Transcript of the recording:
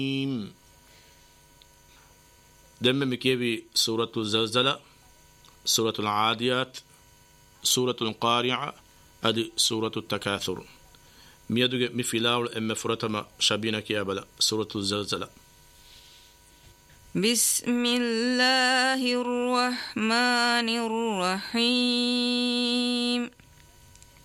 دم مكيبي سورة الزلزلة، سورة العاديات، سورة القارعة، أدي سورة التكاثر. ميدوغ مفلاول أم فرتما شبينا كيابلا سورة الزلزلة. بسم الله الرحمن الرحيم.